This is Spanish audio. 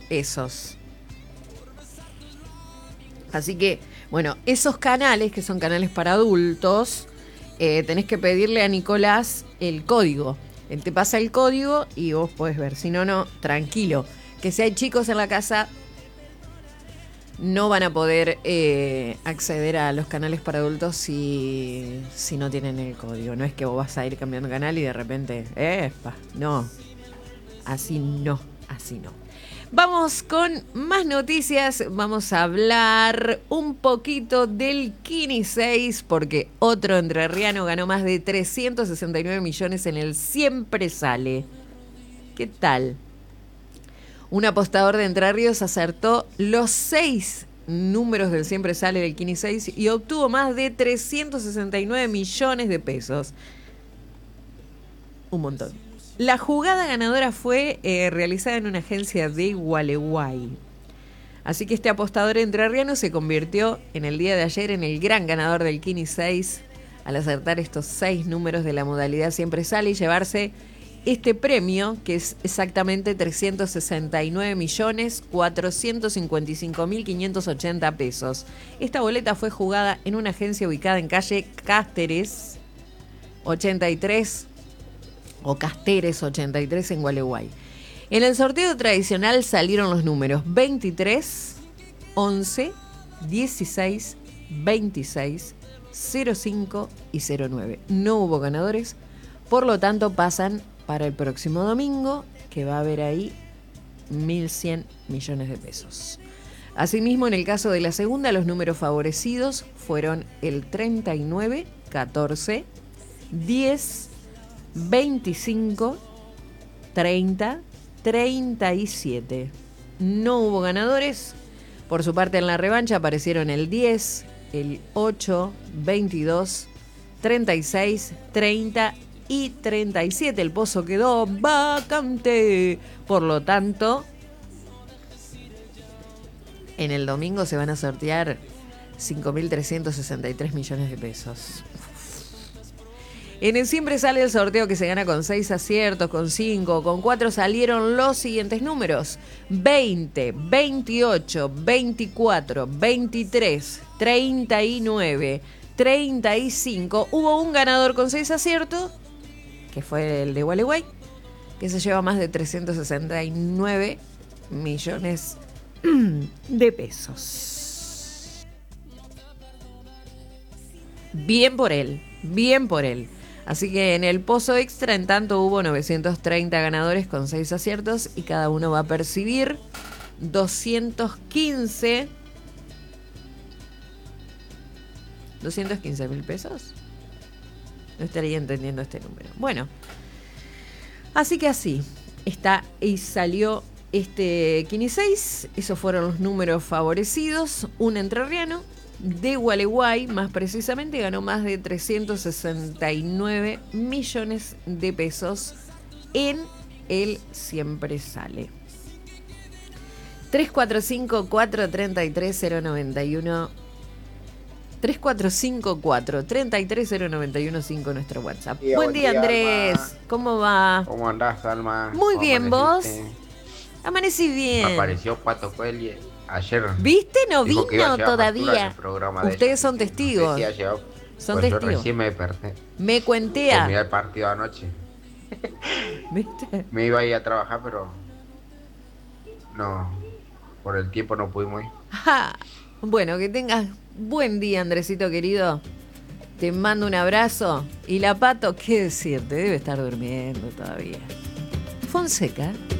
esos. Así que, bueno, esos canales, que son canales para adultos, tenés que pedirle a Nicolás el código. Él te pasa el código y vos podés ver. Si no, no, tranquilo. Que si hay chicos en la casa, no van a poder acceder a los canales para adultos si no tienen el código. No es que vos vas a ir cambiando canal y de repente, no. Así no. Vamos con más noticias. Vamos a hablar un poquito del Kini 6, porque otro entrerriano ganó más de 369 millones en el Siempre Sale. ¿Qué tal? Un apostador de Entre Ríos acertó los 6 números del Siempre Sale del Kini 6 y obtuvo más de 369 millones de pesos. Un montón. La jugada ganadora fue realizada en una agencia de Gualeguay. Así que este apostador entrerriano se convirtió en el día de ayer en el gran ganador del Kini 6 al acertar estos 6 números de la modalidad Siempre Sale y llevarse este premio, que es exactamente 369.455.580 pesos. Esta boleta fue jugada en una agencia ubicada en calle Cáceres 83 o Casteres 83 en Gualeguay. En el sorteo tradicional salieron los números 23, 11, 16, 26, 05 y 09. No hubo ganadores, por lo tanto pasan para el próximo domingo, que va a haber ahí 1.100 millones de pesos. Asimismo, en el caso de la segunda, los números favorecidos fueron el 39, 14, 10, 25, 30, 37. No hubo ganadores. Por su parte, en la revancha aparecieron el 10, el 8, 22, 36, 30 y 37. El pozo quedó vacante. Por lo tanto, en el domingo se van a sortear 5.363 millones de pesos. En el Siempre Sale el sorteo, que se gana con 6 aciertos, con 5, con 4, salieron los siguientes números: 20, 28, 24, 23, 39, 35. Hubo un ganador con 6 aciertos, que fue el de Gualeguay, que se lleva más de 369 millones de pesos. Bien por él. Así que en el pozo extra, en tanto, hubo 930 ganadores con 6 aciertos y cada uno va a percibir 215 mil pesos. No estaría entendiendo este número. Bueno, así que así está y salió este Kini 6. Esos fueron los números favorecidos. Un entrerriano de Gualeguay, más precisamente, ganó más de 369 millones de pesos en el Siempre Sale. 3454-330915 3454-330915 nuestro WhatsApp. Buen día, Andrés. Alma. ¿Cómo va? ¿Cómo andás, Alma? Muy bien, ¿vos? Amanecí bien. Apareció Pato Coelho ayer. ¿Viste? No vino todavía. Ustedes son testigos. No sé si son pues testigos. Yo recién me desperté. Me cuentea. Miré el partido anoche. ¿Viste? Me iba a ir a trabajar, pero no, por el tiempo no pudimos ir. Bueno, que tengas buen día, Andresito querido. Te mando un abrazo. Y la Pato, ¿qué decirte? Debe estar durmiendo todavía. Fonseca.